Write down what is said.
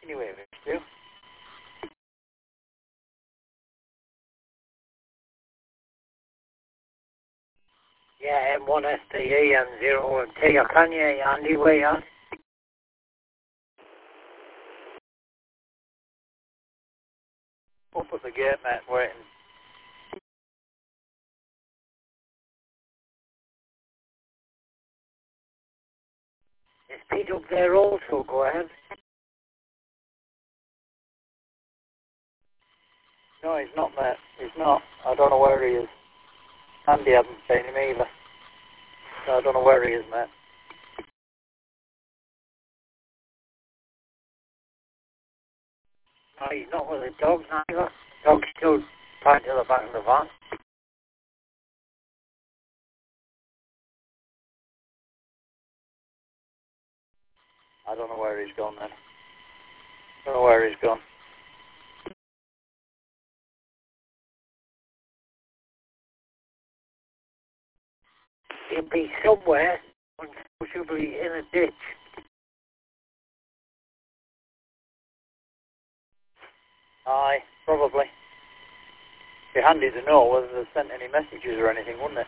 Anyway, Stu. Yeah, M1SDE and 0T. I can hear you, Andy. Where you at? Up at the gate, mate, waiting. Is Pete up there also? Go ahead. No, he's not, mate. He's not. I don't know where he is. Andy hasn't seen him either. So I don't know where he is, mate. No, he's not with the dogs either. Dog's still tied to the back of the van. I don't know where he's gone then. Don't know where he's gone. He'll be somewhere, possibly in a ditch. Aye, probably. It'd be handy to know whether they've sent any messages or anything, wouldn't it?